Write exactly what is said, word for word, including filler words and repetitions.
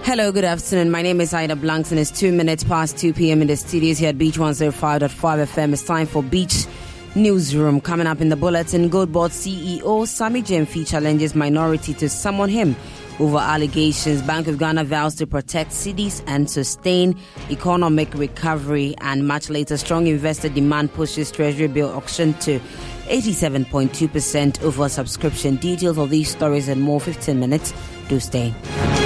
Hello, good afternoon. My name is Ida Blanks and it's two minutes past two p.m. in the studios here at Beach one oh five point five F M. It's time for Beach Newsroom. Coming up in the bulletin, Goldboard C E O Sammy Gyamfi challenges minority to summon him over allegations. Bank of Ghana vows to protect cities and sustain economic recovery. And much later, strong investor demand pushes Treasury bill auction to eighty-seven point two percent over subscription. Details of these stories and more, fifteen minutes. Do stay.